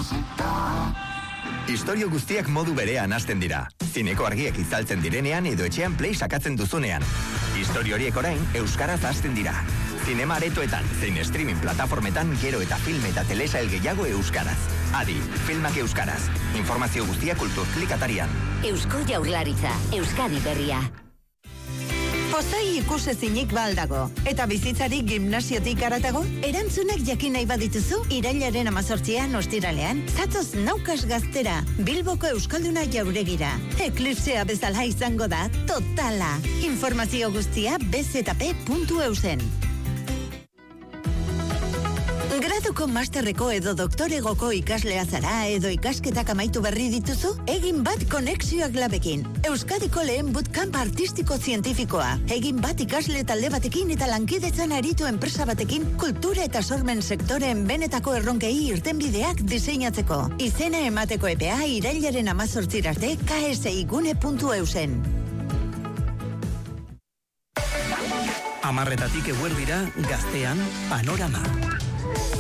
Istorio guztiak modu berean hasten dira. Zineko argiak itzaltzen direnean edo etxean play sakatzen duzunean. Istorio horiek orain euskaraz hasten dira. Zinema aretoetan, zein streaming plataformetan gero eta film eta telesail gehiago euskaraz. Adi, filmak euskaraz. Informazio guztia Kulturklik atarian. Eusko Jaurlaritza, Euskadi berria. Pozai ikusezinik baldago. Eta bizitzari gimnasiotik aratago? Erantzunak jakin nahi badituzu, irailaren 18an ostiralean, zatoz naukas gaztera, Bilboko Euskalduna Jauregira. Eklipsea bezala izango da, totala. Informazio guztia bzp.eusen. Graduko masterreko edo doktoregoko ikaslea zara edo ikasketak amaitu berri dituzu? Egin bat konexioak labekin. Euskadiko lehen bootcamp artistiko zientifikoa. Egin bat ikasle talde batekin eta lankidetzan aritu enpresa batekin kultura eta sormen sektoreen benetako erronkei irtenbideak diseinatzeko. Izena emateko epea irailaren 18 arte ksigune.eusen. 10:00 eguerdira Gaztean Panorama.